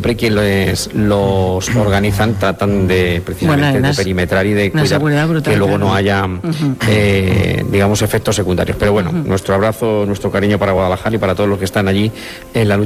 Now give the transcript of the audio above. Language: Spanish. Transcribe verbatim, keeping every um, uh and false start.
siempre quienes los organizan tratan de precisamente bueno, de perimetrar y de cuidar brutal, que luego claro. no haya, uh-huh. eh, digamos, efectos secundarios. Pero bueno, uh-huh. nuestro abrazo, nuestro cariño para Guadalajara y para todos los que están allí en la lucha